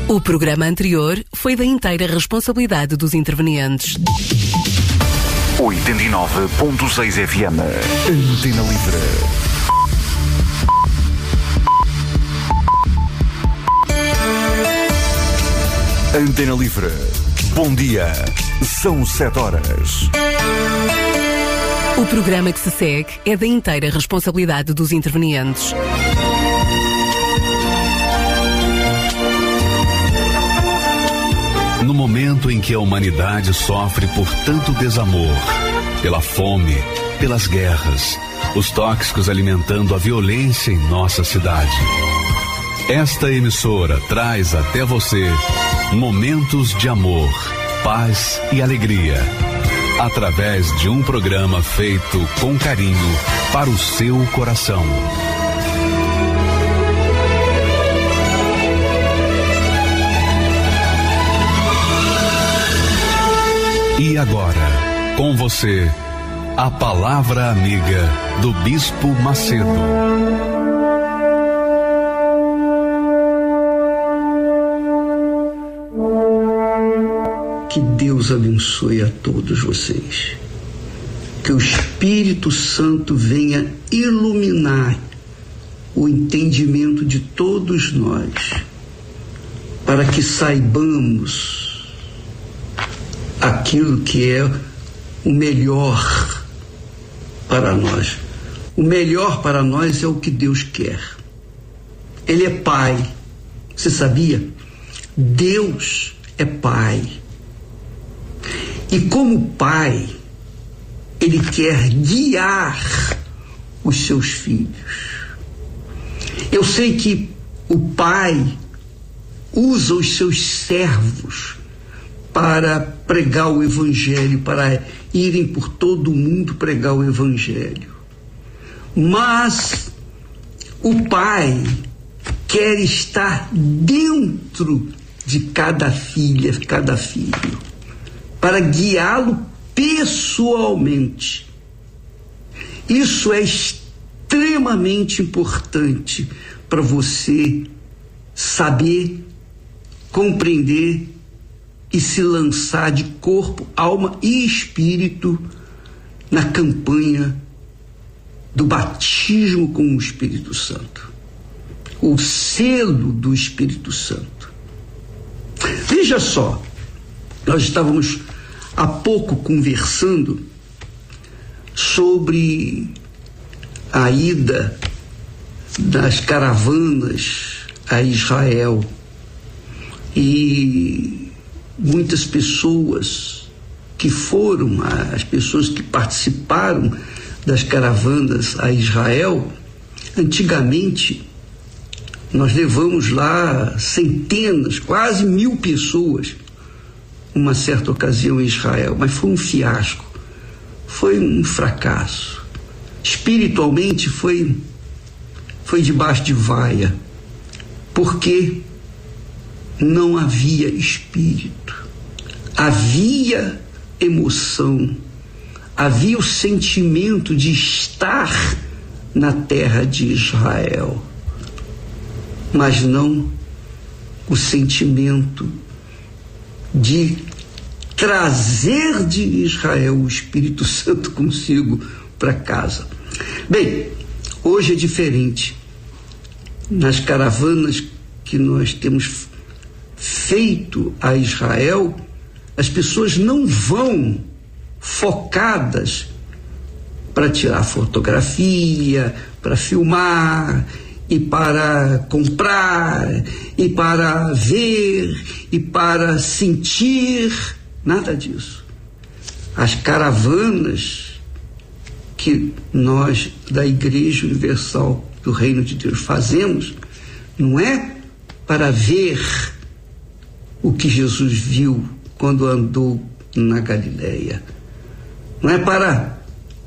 O programa anterior foi da inteira responsabilidade dos intervenientes. 89.6 FM. Antena Livre. Antena Livre. Bom dia. São 7 horas. O programa que se segue é da inteira responsabilidade dos intervenientes. No momento em que a humanidade sofre por tanto desamor, pela fome, pelas guerras, os tóxicos alimentando a violência em nossa cidade, esta emissora traz até você momentos de amor, paz e alegria, através de um programa feito com carinho para o seu coração. E agora, com você, a palavra amiga do Bispo Macedo. Que Deus abençoe a todos vocês. Que o Espírito Santo venha iluminar o entendimento de todos nós, para que saibamos aquilo que é o melhor para nós. O melhor para nós é o que Deus quer. Ele é Pai. Você sabia? Deus é Pai. E como Pai, Ele quer guiar os seus filhos. Eu sei que o Pai usa os seus servos para pregar o Evangelho, para irem por todo o mundo pregar o Evangelho. Mas o Pai quer estar dentro de cada filha, cada filho, para guiá-lo pessoalmente. Isso é extremamente importante para você saber, compreender e se lançar de corpo, alma e espírito na campanha do batismo com o Espírito Santo, o selo do Espírito Santo. Veja só, nós estávamos há pouco conversando sobre a ida das caravanas a Israel, e muitas pessoas que foram, as pessoas que participaram das caravanas a Israel, antigamente nós levamos lá centenas, quase 1000 pessoas, uma certa ocasião em Israel, mas foi um fiasco, foi um fracasso. Espiritualmente foi debaixo de vaia, porque não havia espírito, havia emoção, havia o sentimento de estar na terra de Israel, mas não o sentimento de trazer de Israel o Espírito Santo consigo para casa. Bem, hoje é diferente. Nas caravanas que nós temos feito a Israel, as pessoas não vão focadas para tirar fotografia, para filmar, e para comprar, e para ver, e para sentir, nada disso. As caravanas que nós da Igreja Universal do Reino de Deus fazemos, não é para ver o que Jesus viu quando andou na Galileia, não é para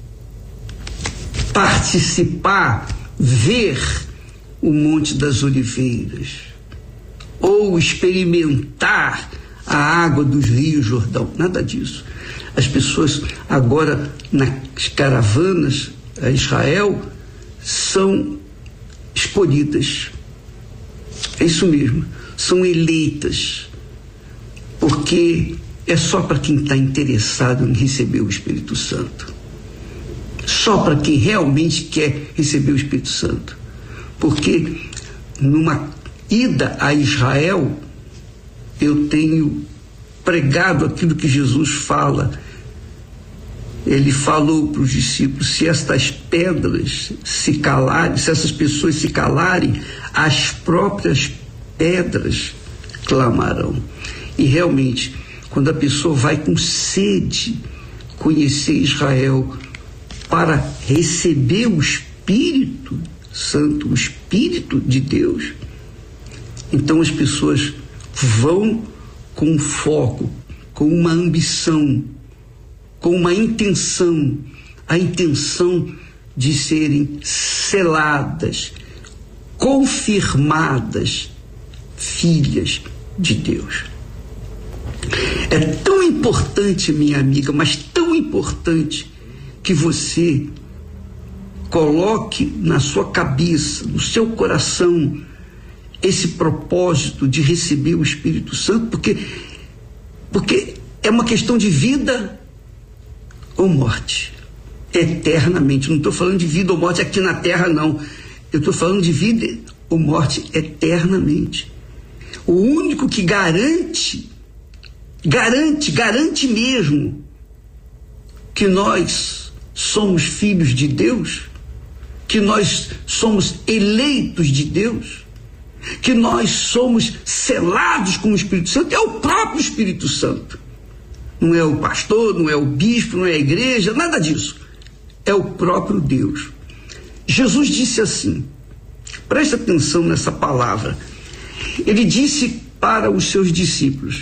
participar, ver o Monte das Oliveiras, ou experimentar a água dos rios Jordão, nada disso. As pessoas agora nas caravanas a Israel são escolhidas, É isso mesmo, são eleitas, porque é só para quem está interessado em receber o Espírito Santo. Só para quem realmente quer receber o Espírito Santo. Porque numa ida a Israel, eu tenho pregado aquilo que Jesus fala. Ele falou para os discípulos: se estas pedras se calarem, se essas pessoas se calarem, as próprias pedras clamarão. E realmente, quando a pessoa vai com sede conhecer Israel para receber o Espírito Santo, o Espírito de Deus, então as pessoas vão com foco, com uma ambição, com uma intenção, a intenção de serem seladas, confirmadas filhas de Deus. É tão importante, minha amiga, mas tão importante, que você coloque na sua cabeça, no seu coração, esse propósito de receber o Espírito Santo, porque é uma questão de vida ou morte, eternamente. Não estou falando de vida ou morte aqui na terra, não. Eu estou falando de vida ou morte eternamente. O único que garante mesmo que nós somos filhos de Deus, que nós somos eleitos de Deus, que nós somos selados com o Espírito Santo, é o próprio Espírito Santo. Não é o pastor, não é o bispo, não é a igreja, nada disso. É o próprio Deus. Jesus disse assim, presta atenção nessa palavra. Ele disse para os seus discípulos: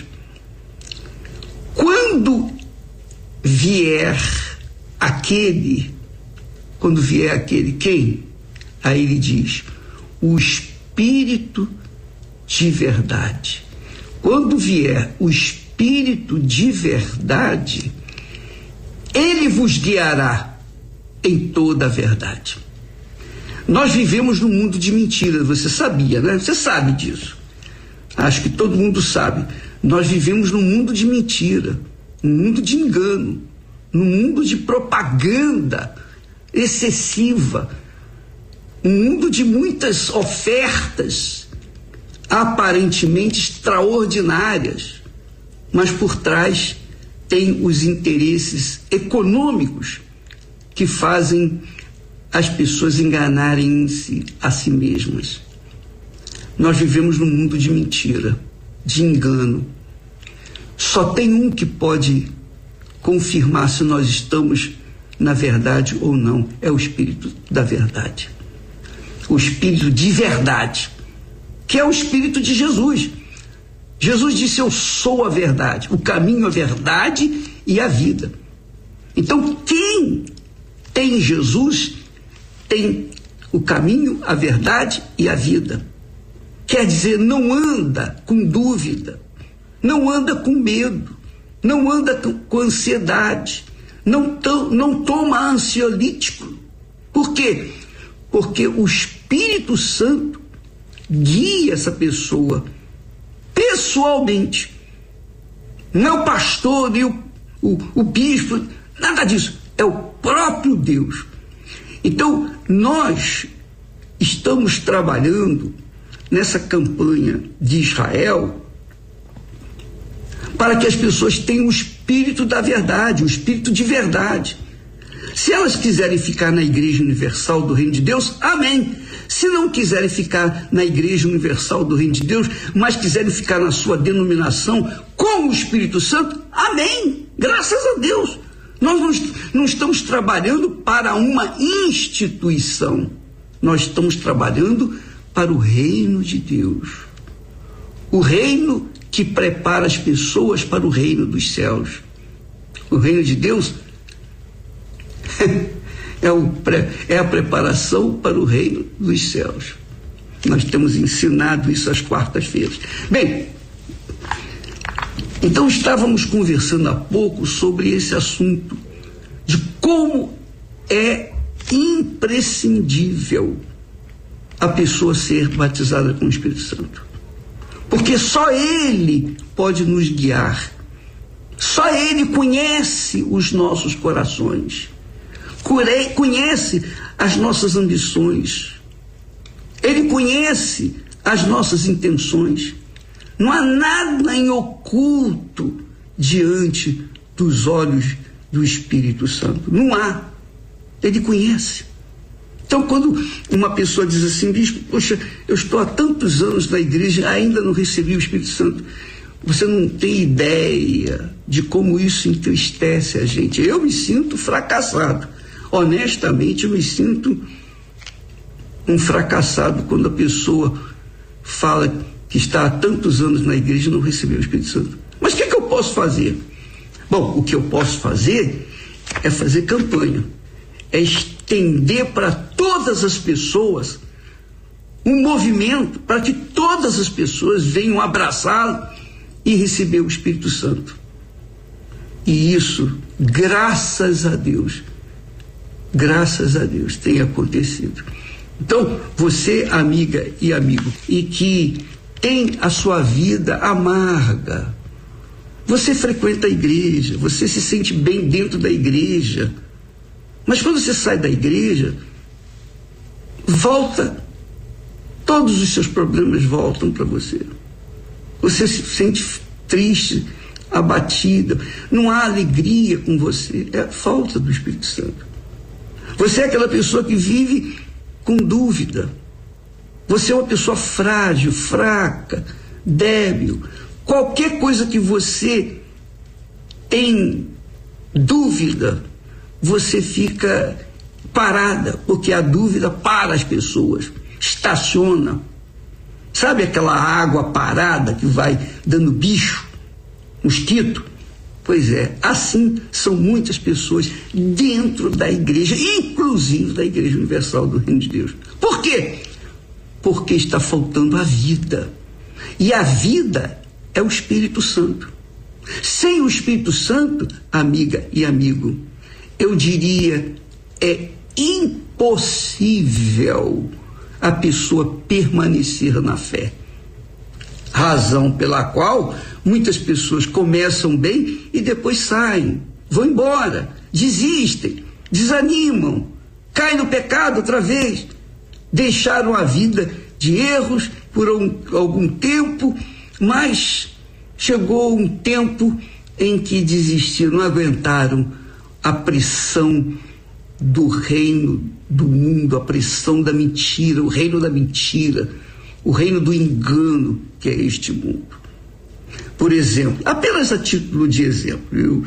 quando vier aquele, quem? Aí ele diz: o Espírito de verdade. Quando vier o Espírito de verdade, ele vos guiará em toda a verdade. Nós vivemos num mundo de mentiras, você sabia, né? Você sabe disso. Acho que todo mundo sabe. Nós vivemos num mundo de mentira, num mundo de engano, num mundo de propaganda excessiva, um mundo de muitas ofertas aparentemente extraordinárias, mas por trás tem os interesses econômicos que fazem as pessoas enganarem-se a si mesmas. Nós vivemos num mundo de mentira, de engano. Só tem um que pode confirmar se nós estamos na verdade ou não, é o Espírito da verdade. O Espírito de verdade, que é o Espírito de Jesus. Jesus disse: eu sou a verdade, o caminho, a verdade e a vida. Então, quem tem Jesus tem o caminho, a verdade e a vida. Quer dizer, não anda com dúvida, não anda com medo, não anda com ansiedade, não toma ansiolítico. Por quê? Porque o Espírito Santo guia essa pessoa pessoalmente. Não é o pastor, nem o bispo, nada disso. É o próprio Deus. Então, nós estamos trabalhando nessa campanha de Israel para que as pessoas tenham o Espírito da verdade, o Espírito de verdade. Se elas quiserem ficar na Igreja Universal do Reino de Deus, amém. Se não quiserem ficar na Igreja Universal do Reino de Deus, mas quiserem ficar na sua denominação com o Espírito Santo, amém. Graças a Deus. Nós não estamos trabalhando para uma instituição. Nós estamos trabalhando para o reino de Deus. O reino que prepara as pessoas para o reino dos céus. O reino de Deus é a preparação para o reino dos céus. Nós temos ensinado isso às quartas-feiras. Bem, então estávamos conversando há pouco sobre esse assunto de como é imprescindível a pessoa ser batizada com o Espírito Santo. Porque só Ele pode nos guiar. Só Ele conhece os nossos corações, conhece as nossas ambições, Ele conhece as nossas intenções. Não há nada em oculto diante dos olhos do Espírito Santo. Não há. Ele conhece. Então, quando uma pessoa diz assim, bispo, poxa, eu estou há tantos anos na igreja, ainda não recebi o Espírito Santo. Você não tem ideia de como isso entristece a gente. Eu me sinto fracassado. Honestamente, eu me sinto um fracassado quando a pessoa fala que está há tantos anos na igreja e não recebeu o Espírito Santo. Mas o que eu posso fazer? Bom, o que eu posso fazer é fazer campanha. É estender para todas as pessoas um movimento para que todas as pessoas venham abraçá-lo e receber o Espírito Santo. E isso, graças a Deus, tem acontecido. Então, você, amiga e amigo, e que tem a sua vida amarga, você frequenta a igreja, você se sente bem dentro da igreja, mas quando você sai da igreja, todos os seus problemas voltam para você. Você se sente triste, abatida, não há alegria com você, é a falta do Espírito Santo. Você é aquela pessoa que vive com dúvida. Você é uma pessoa frágil, fraca, débil. Qualquer coisa que você tem dúvida, você fica parada, porque a dúvida para as pessoas, estaciona. Sabe aquela água parada que vai dando bicho, mosquito? Pois é, assim são muitas pessoas dentro da igreja, inclusive da Igreja Universal do Reino de Deus. Por quê? Porque está faltando a vida. E a vida é o Espírito Santo. Sem o Espírito Santo, amiga e amigo, eu diria, é impossível a pessoa permanecer na fé. Razão pela qual muitas pessoas começam bem e depois saem, vão embora, desistem, desanimam, caem no pecado outra vez, deixaram a vida de erros por algum tempo, mas chegou um tempo em que desistiram, não aguentaram a pressão do reino do mundo, a pressão da mentira, o reino da mentira, o reino do engano que é este mundo. Por exemplo, apenas a título de exemplo,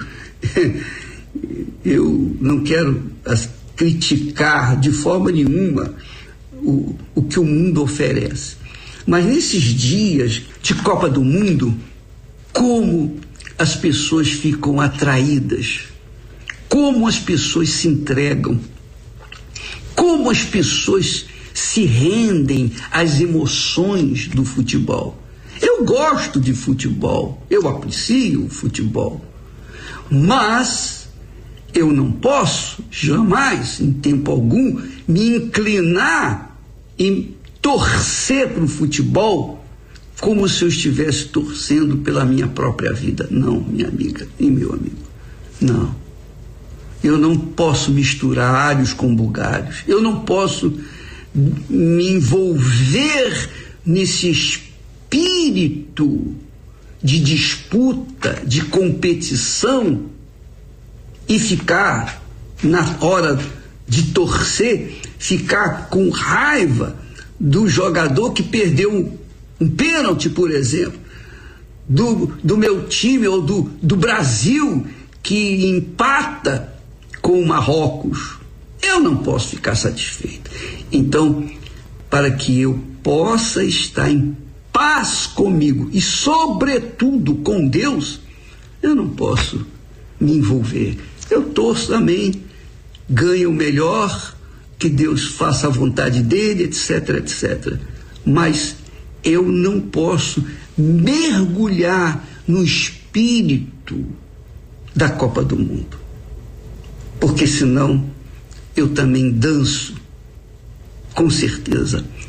eu não quero criticar de forma nenhuma o que o mundo oferece, mas nesses dias de Copa do Mundo, como as pessoas ficam atraídas, como as pessoas se entregam, como as pessoas se rendem às emoções do futebol. Eu gosto de futebol, eu aprecio o futebol, mas eu não posso jamais, em tempo algum, me inclinar e torcer para o futebol como se eu estivesse torcendo pela minha própria vida. Não, minha amiga e meu amigo, não. Eu não posso misturar alhos com bugalhos. Eu não posso me envolver nesse espírito de disputa, de competição e ficar, na hora de torcer, ficar com raiva do jogador que perdeu um pênalti, por exemplo, do meu time ou do Brasil que empata com o Marrocos. Eu não posso ficar satisfeito. Então, para que eu possa estar em paz comigo e, sobretudo, com Deus, eu não posso me envolver. Eu torço também, ganho o melhor, que Deus faça a vontade dele, etc, etc. Mas eu não posso mergulhar no espírito da Copa do Mundo, porque senão eu também danço, com certeza,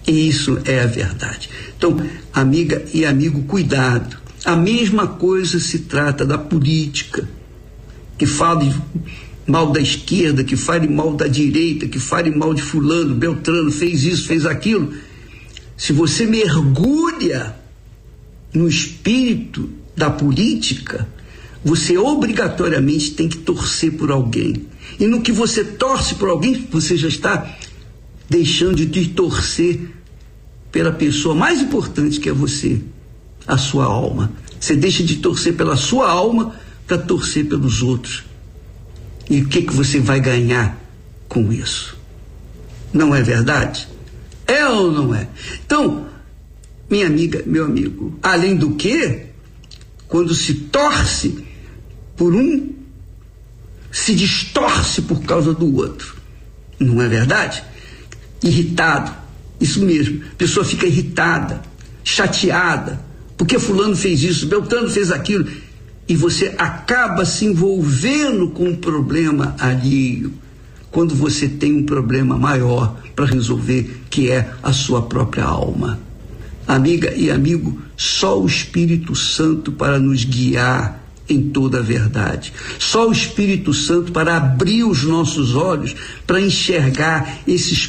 E isso é a verdade. Então, amiga e amigo, cuidado. A mesma coisa se trata da política, que fale mal da esquerda, que fale mal da direita, que fale mal de fulano, Beltrano, fez isso, fez aquilo. Se você mergulha no espírito da política, você obrigatoriamente tem que torcer por alguém. E no que você torce por alguém, você já está deixando de torcer pela pessoa mais importante que é você, a sua alma. Você deixa de torcer pela sua alma para torcer pelos outros. E o que você vai ganhar com isso? Não é verdade? É ou não é? Então, minha amiga, meu amigo, além do que, quando se torce por um, se distorce por causa do outro. Não é verdade? Irritado, isso mesmo. A pessoa fica irritada, chateada, porque fulano fez isso, Beltrano fez aquilo, e você acaba se envolvendo com um problema alheio, quando você tem um problema maior para resolver, que é a sua própria alma. Amiga e amigo, só o Espírito Santo para nos guiar em toda a verdade. Só o Espírito Santo para abrir os nossos olhos, para enxergar esses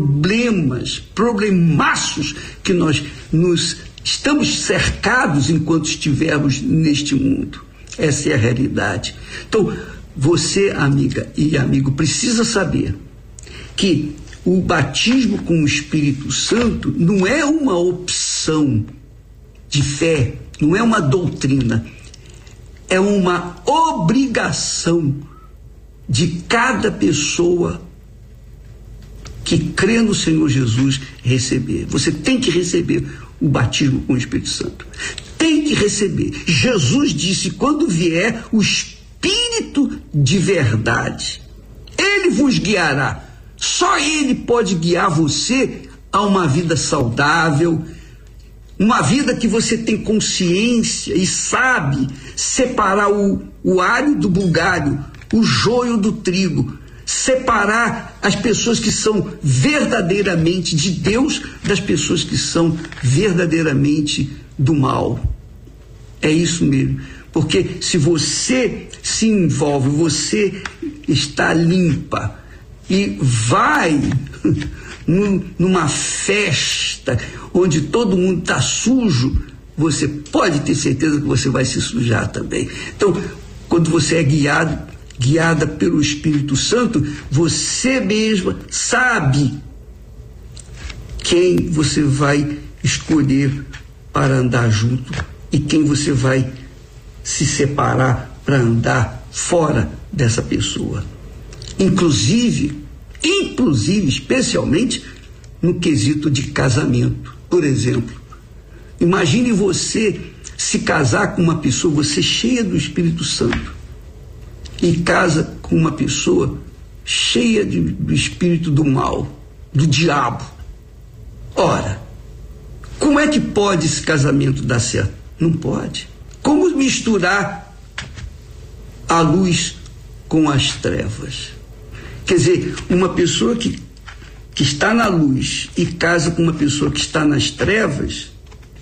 problemaços que nós estamos cercados enquanto estivermos neste mundo. Essa é a realidade. Então, você, amiga e amigo, precisa saber que o batismo com o Espírito Santo não é uma opção de fé, não é uma doutrina, é uma obrigação de cada pessoa que crê no Senhor Jesus receber. Você tem que receber o batismo com o Espírito Santo. Tem que receber. Jesus disse: quando vier o Espírito de verdade, Ele vos guiará. Só Ele pode guiar você a uma vida saudável, uma vida que você tem consciência e sabe separar o alho do bulgário, o joio do trigo, separar as pessoas que são verdadeiramente de Deus das pessoas que são verdadeiramente do mal. É isso mesmo. Porque se você se envolve, você está limpa e vai numa festa onde todo mundo está sujo, você pode ter certeza que você vai se sujar também. Então, quando você é guiada pelo Espírito Santo, você mesma sabe quem você vai escolher para andar junto e quem você vai se separar para andar fora dessa pessoa. Inclusive, especialmente no quesito de casamento. Por exemplo, imagine você se casar com uma pessoa, você cheia do Espírito Santo, e casa com uma pessoa cheia do espírito do mal, do diabo. Ora, como é que pode esse casamento dar certo? Não pode. Como misturar a luz com as trevas? Quer dizer, uma pessoa que está na luz e casa com uma pessoa que está nas trevas,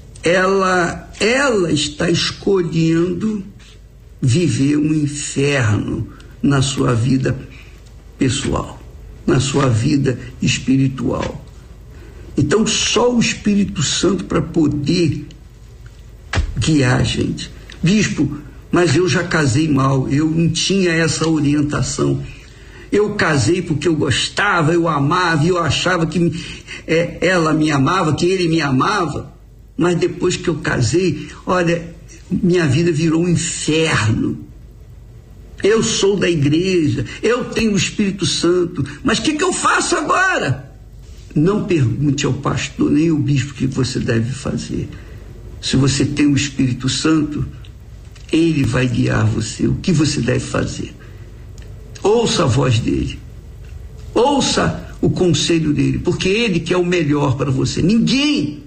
ela está escolhendo viver um inferno na sua vida pessoal, na sua vida espiritual. Então, só o Espírito Santo para poder guiar a gente. Bispo, mas eu já casei mal, eu não tinha essa orientação. Eu casei porque eu gostava, eu amava, eu achava que ela me amava, que ele me amava, mas depois que eu casei, olha, minha vida virou um inferno. Eu sou da igreja, eu tenho o Espírito Santo, mas o que eu faço agora? Não pergunte ao pastor nem ao bispo o que você deve fazer. Se você tem o Espírito Santo, ele vai guiar você, o que você deve fazer. Ouça a voz dele, ouça o conselho dele, porque ele que é o melhor para você. Ninguém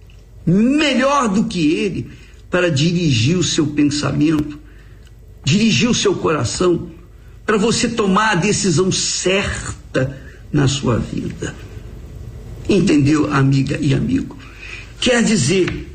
melhor do que ele para dirigir o seu pensamento, dirigir o seu coração, para você tomar a decisão certa na sua vida. Entendeu, amiga e amigo? Quer dizer,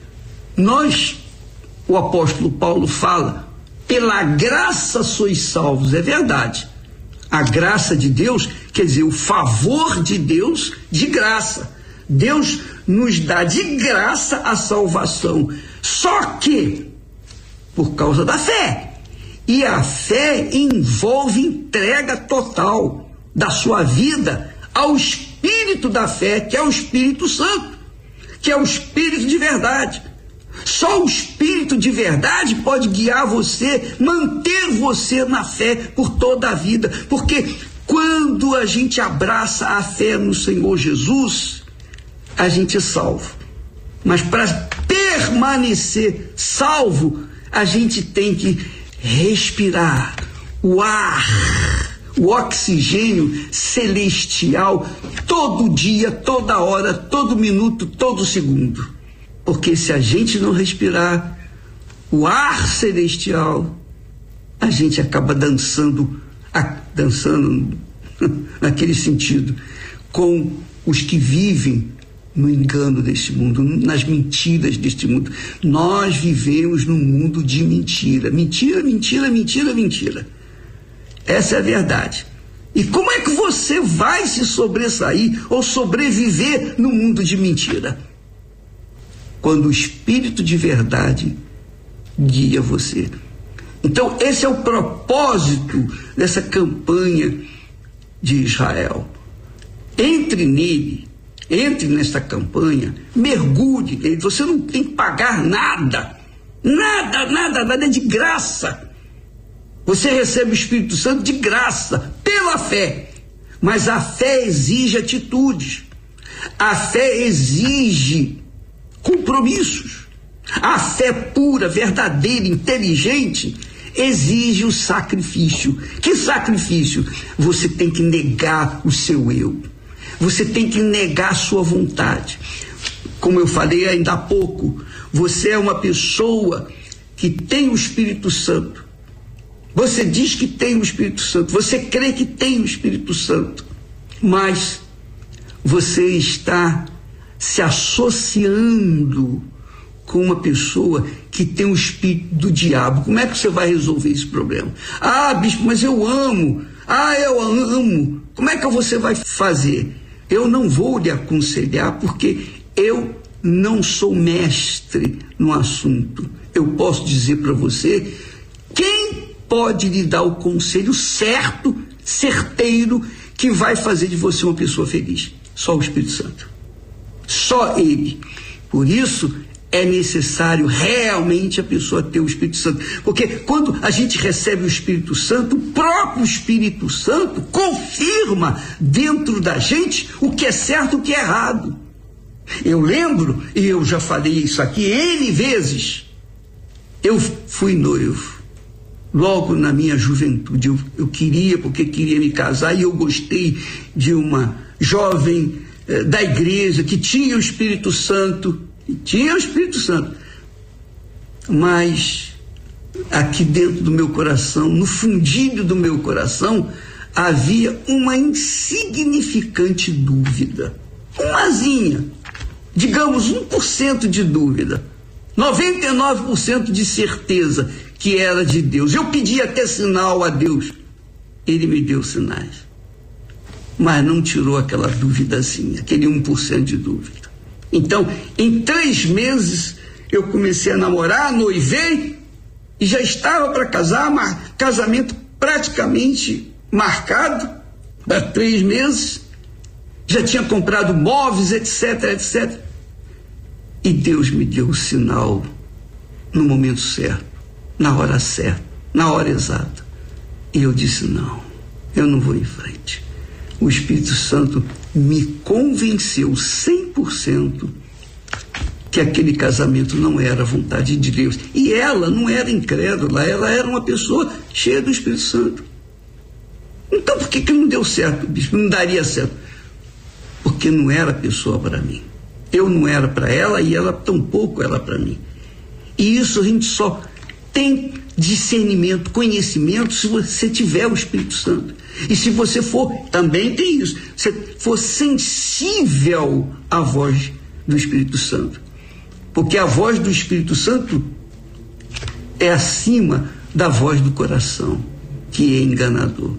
o apóstolo Paulo fala, pela graça sois salvos, é verdade. A graça de Deus, quer dizer, o favor de Deus de graça. Deus nos dá de graça a salvação, só que por causa da fé. E a fé envolve entrega total da sua vida ao Espírito da fé, que é o Espírito Santo, que é o Espírito de verdade. Só o Espírito de verdade pode guiar você, manter você na fé por toda a vida, porque quando a gente abraça a fé no Senhor Jesus, a gente é salvo. Mas para permanecer salvo, a gente tem que respirar o ar, o oxigênio celestial, todo dia, toda hora, todo minuto, todo segundo. Porque se a gente não respirar o ar celestial, a gente acaba dançando naquele sentido, com os que vivem no engano deste mundo, nas mentiras deste mundo. Nós vivemos num mundo de mentira. Mentira, mentira, mentira, mentira. Essa é a verdade. E como é que você vai se sobressair ou sobreviver no mundo de mentira? Quando o Espírito de verdade guia você. Então, esse é o propósito dessa campanha de Israel. Entre nesta campanha, mergulhe nele. Você não tem que pagar nada. Nada, é de graça. Você recebe o Espírito Santo de graça, pela fé. Mas a fé exige atitudes. A fé exige compromissos. A fé pura, verdadeira, inteligente, exige o sacrifício. Que sacrifício? Você tem que negar o seu eu. Você tem que negar a sua vontade. Como eu falei ainda há pouco, você é uma pessoa que tem o Espírito Santo. Você diz que tem o Espírito Santo. Você crê que tem o Espírito Santo. Mas você está se associando com uma pessoa que tem o espírito do diabo. Como é que você vai resolver esse problema? Ah, bispo, mas eu amo. Eu amo. Como é que você vai fazer? Eu não vou lhe aconselhar porque eu não sou mestre no assunto. Eu posso dizer para você quem pode lhe dar o conselho certo, certeiro, que vai fazer de você uma pessoa feliz. Só o Espírito Santo. Só Ele. Por isso é necessário realmente a pessoa ter o Espírito Santo. Porque quando a gente recebe o Espírito Santo, o próprio Espírito Santo confirma dentro da gente o que é certo e o que é errado. Eu lembro, e eu já falei isso aqui N vezes, eu fui noivo. Logo na minha juventude, eu queria, porque queria me casar, e eu gostei de uma jovem da igreja que tinha o Espírito Santo, mas aqui dentro do meu coração, no fundinho do meu coração, havia uma insignificante dúvida, umazinha, digamos 1% de dúvida, 99% de certeza que era de Deus. Eu pedi até sinal a Deus, Ele me deu sinais, mas não tirou aquela duvidazinha, aquele 1% de dúvida. Então, em 3 meses, eu comecei a namorar, noivei, e já estava para casar, casamento praticamente marcado, há 3 meses, já tinha comprado móveis, etc. E Deus me deu o sinal no momento certo, na hora certa, na hora exata. E eu disse, não, eu não vou em frente. O Espírito Santo me convenceu 100% que aquele casamento não era a vontade de Deus. E ela não era incrédula, ela era uma pessoa cheia do Espírito Santo. Então por que não deu certo, bispo? Não daria certo. Porque não era a pessoa para mim. Eu não era para ela e ela tampouco era para mim. E isso a gente só tem discernimento, conhecimento, se você tiver o Espírito Santo. E se você for, também tem isso, se for sensível à voz do Espírito Santo. Porque a voz do Espírito Santo é acima da voz do coração, que é enganador.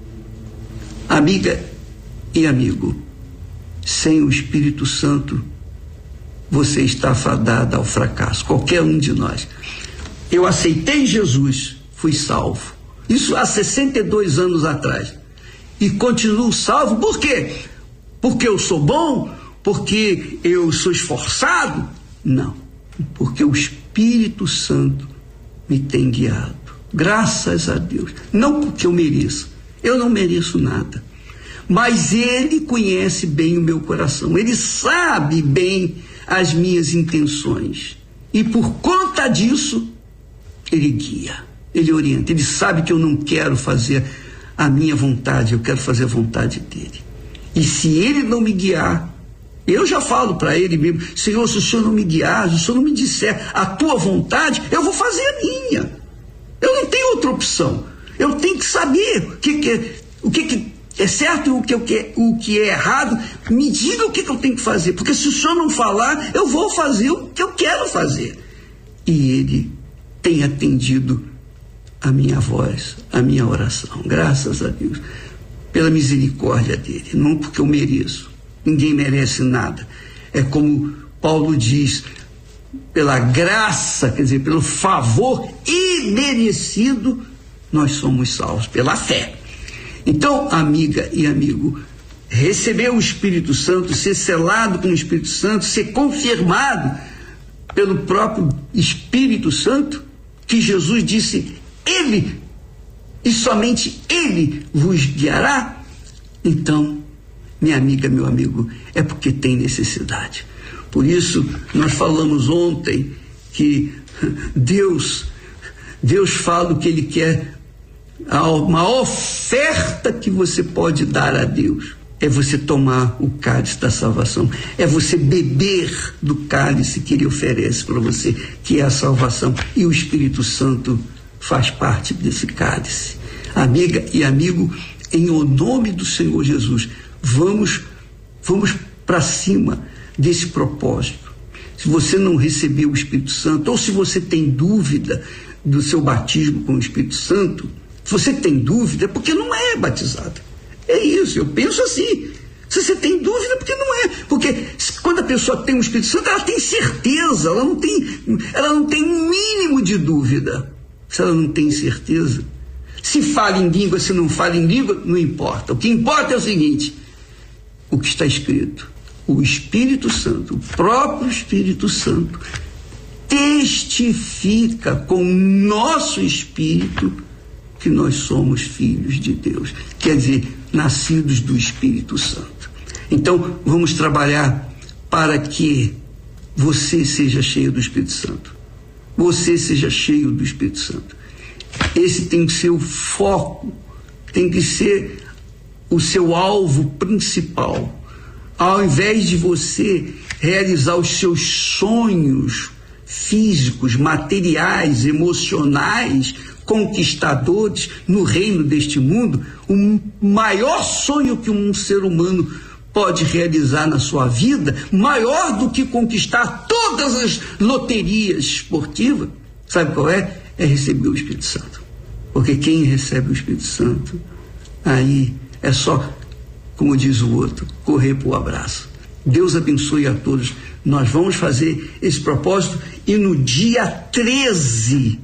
Amiga e amigo, sem o Espírito Santo, você está fadada ao fracasso, qualquer um de nós. Eu aceitei Jesus, fui salvo. Isso há 62 anos atrás. E continuo salvo, por quê? Porque eu sou bom? Porque eu sou esforçado? Não, porque o Espírito Santo me tem guiado. Graças a Deus. Não porque eu mereço. Eu não mereço nada. Mas Ele conhece bem o meu coração. Ele sabe bem as minhas intenções. E por conta disso, Ele guia, Ele orienta. Ele sabe que eu não quero fazer a minha vontade, eu quero fazer a vontade dEle. E se Ele não me guiar, eu já falo para Ele mesmo: Senhor, se o Senhor não me guiar, se o Senhor não me disser a tua vontade, eu vou fazer a minha. Eu não tenho outra opção. Eu tenho que saber o que é certo e o que é errado. Me diga o que eu tenho que fazer, porque se o Senhor não falar, eu vou fazer o que eu quero fazer. E Ele tem atendido a minha voz, a minha oração, graças a Deus, pela misericórdia dEle, não porque eu mereço. Ninguém merece nada. É como Paulo diz: pela graça, quer dizer, pelo favor imerecido, nós somos salvos, pela fé. Então, amiga e amigo, receber o Espírito Santo, ser selado com o Espírito Santo, ser confirmado pelo próprio Espírito Santo, que Jesus disse: Ele, e somente Ele vos guiará. Então, minha amiga, meu amigo, é porque tem necessidade. Por isso, nós falamos ontem que Deus fala o que Ele quer. A oferta que você pode dar a Deus é você tomar o cálice da salvação, é você beber do cálice que Ele oferece para você, que é a salvação, e o Espírito Santo faz parte desse cálice. Amiga e amigo, em o nome do Senhor Jesus, vamos para cima desse propósito. Se você não recebeu o Espírito Santo, ou se você tem dúvida do seu batismo com o Espírito Santo, se você tem dúvida, é porque não é batizado. É isso, eu penso assim. Se você tem dúvida, é porque não é. Porque quando a pessoa tem o Espírito Santo, ela tem certeza, ela não tem um mínimo de dúvida. Se ela não tem certeza, se fala em língua, se não fala em língua, não importa. O que importa é o seguinte: o que está escrito. O Espírito Santo, o próprio Espírito Santo, testifica com o nosso espírito que nós somos filhos de Deus, quer dizer, nascidos do Espírito Santo. Então, vamos trabalhar para que você seja cheio do Espírito Santo. Você seja cheio do Espírito Santo. Esse tem que ser o foco, tem que ser o seu alvo principal. Ao invés de você realizar os seus sonhos físicos, materiais, emocionais, conquistadores no reino deste mundo, o maior sonho que um ser humano pode realizar na sua vida, maior do que conquistar todas as loterias esportivas, sabe qual é? É receber o Espírito Santo. Porque quem recebe o Espírito Santo, aí é só, como diz o outro, correr para o abraço. Deus abençoe a todos. Nós vamos fazer esse propósito e no dia 13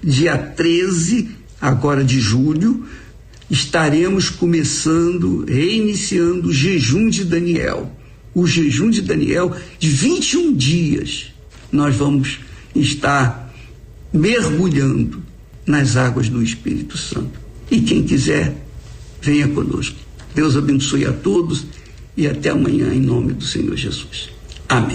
agora de julho, estaremos reiniciando o jejum de Daniel. O jejum de Daniel de 21 dias. Nós vamos estar mergulhando nas águas do Espírito Santo. E quem quiser, venha conosco. Deus abençoe a todos e até amanhã, em nome do Senhor Jesus. Amém.